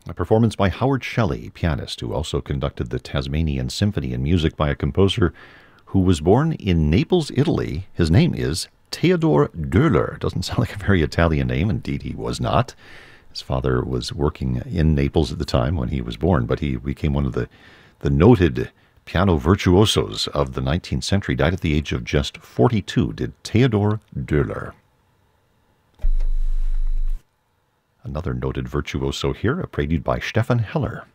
A performance by Howard Shelley, pianist, who also conducted the Tasmanian Symphony, and music by a composer who was born in Naples, Italy. His name is Theodore Döhler. Doesn't sound like a very Italian name. Indeed, he was not. His father was working in Naples at the time when he was born, but he became one of the noted piano virtuosos of the 19th century. Died at the age of just 42, did Theodore Döhler. Another noted virtuoso here, a prelude by Stefan Heller.